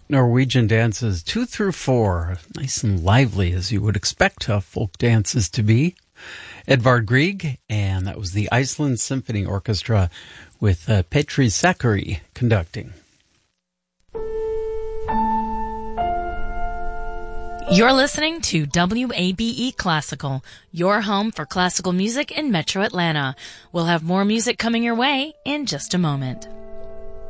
Norwegian dances 2 through 4, nice and lively as you would expect folk dances to be. Edvard Grieg, and that was the Iceland Symphony Orchestra with Petri Sakari conducting. You're listening to WABE Classical, your home for classical music in Metro Atlanta. We'll have more music coming your way in just a moment.